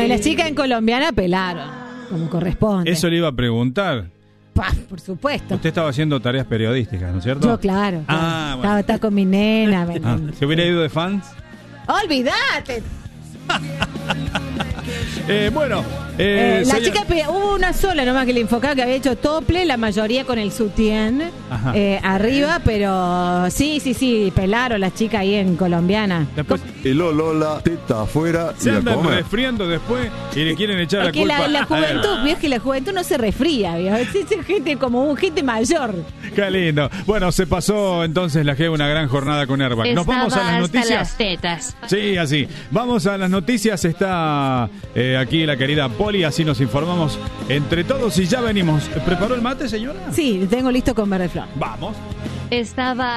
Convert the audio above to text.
las chicas en colombiana pelaron, como corresponde. Eso le iba a preguntar. Por supuesto. Usted estaba haciendo tareas periodísticas, ¿no es cierto? Yo, claro. Bueno. Estaba con mi nena. ¿Se hubiera ido de fans? ¡Olvídate! Bueno, la chica, hubo una sola nomás que le enfocaba que había hecho tople, la mayoría con el sutién arriba, pero sí, pelaron las chicas ahí en colombiana. Después el Lola, teta afuera se y a andan comer. resfriando después y le quieren echar es que la culpa. la juventud, es que la juventud no se resfría, ¿vio? Es gente como gente mayor. Qué lindo. Bueno, se pasó entonces la G una gran jornada con Airbag. Nos vamos a las noticias. Las tetas. Sí, así. Vamos a las noticias. Está aquí la querida Poli, así nos informamos entre todos y ya venimos. ¿Preparó el mate, señora? Sí, tengo listo con verde flor. Vamos. Estaba